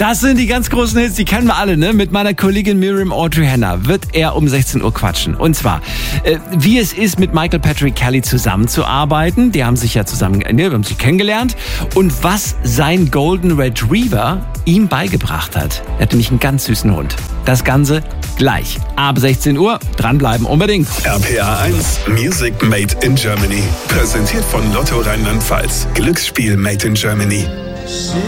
Das sind die ganz großen Hits, die kennen wir alle, ne? Mit meiner Kollegin Miriam Audrey Hanna wird er um 16 Uhr quatschen. Und zwar, wie es ist, mit Michael Patrick Kelly zusammenzuarbeiten. Die haben sich ja haben sich kennengelernt. Und was sein Golden Retriever ihm beigebracht hat. Er hat nämlich einen ganz süßen Hund. Das Ganze gleich. Ab 16 Uhr. Dranbleiben unbedingt. RPA 1 Music Made in Germany. Präsentiert von Lotto Rheinland-Pfalz. Glücksspiel Made in Germany.